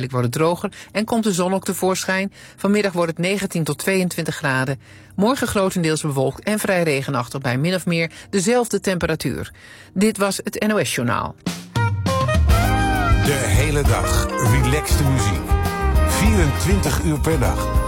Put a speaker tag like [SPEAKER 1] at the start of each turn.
[SPEAKER 1] Geleidelijk wordt het droger en komt de zon ook tevoorschijn. Vanmiddag wordt het 19 tot 22 graden. Morgen grotendeels bewolkt en vrij regenachtig bij min of meer dezelfde temperatuur. Dit was het NOS Journaal.
[SPEAKER 2] De hele dag relaxte muziek. 24 uur per dag.